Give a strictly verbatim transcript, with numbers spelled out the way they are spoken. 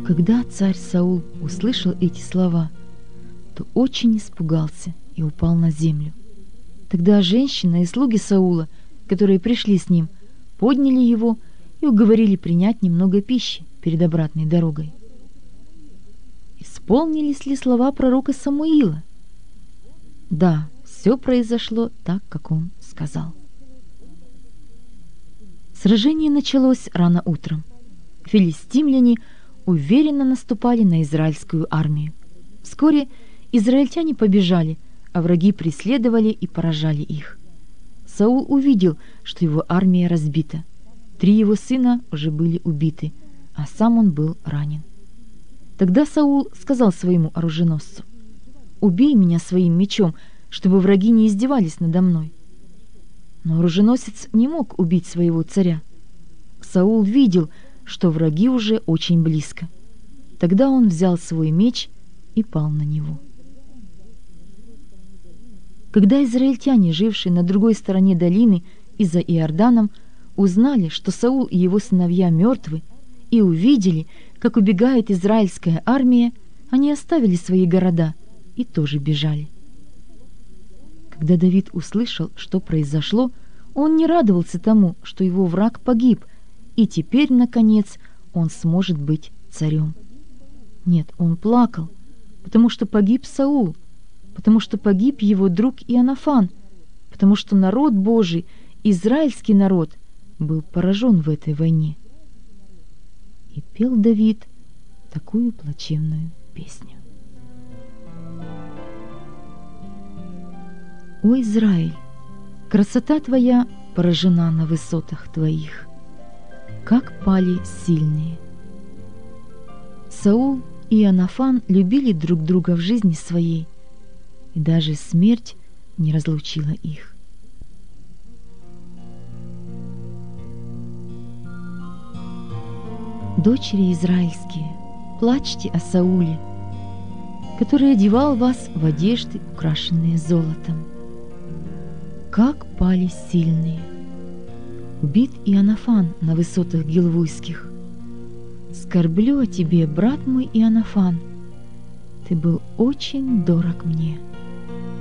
Когда царь Саул услышал эти слова, то очень испугался и упал на землю. Тогда женщина и слуги Саула, которые пришли с ним, подняли его и уговорили принять немного пищи перед обратной дорогой. Исполнились ли слова пророка Самуила? Да, все произошло так, как он сказал. Сражение началось рано утром. Филистимляне уверенно наступали на израильскую армию. Вскоре израильтяне побежали, а враги преследовали и поражали их. Саул увидел, что его армия разбита. Три его сына уже были убиты, а сам он был ранен. Тогда Саул сказал своему оруженосцу: «Убей меня своим мечом, чтобы враги не издевались надо мной». Но оруженосец не мог убить своего царя. Саул видел, что враги уже очень близко. Тогда он взял свой меч и пал на него. Когда израильтяне, жившие на другой стороне долины и за Иорданом, узнали, что Саул и его сыновья мертвы, и увидели, как убегает израильская армия, они оставили свои города и тоже бежали. Когда Давид услышал, что произошло, он не радовался тому, что его враг погиб, и теперь, наконец, он сможет быть царем. Нет, он плакал, потому что погиб Саул, потому что погиб его друг Иоаннафан, потому что народ Божий, израильский народ, был поражен в этой войне. И пел Давид такую плачевную песню. «О Израиль, красота твоя поражена на высотах твоих, как пали сильные». Саул и Иоаннафан любили друг друга в жизни своей, и даже смерть не разлучила их. Дочери израильские, плачьте о Сауле, который одевал вас в одежды, украшенные золотом. Как пали сильные! Убит Иоаннафан на высотах гилвуйских. Скорблю о тебе, брат мой Иоаннафан, ты был очень дорог мне.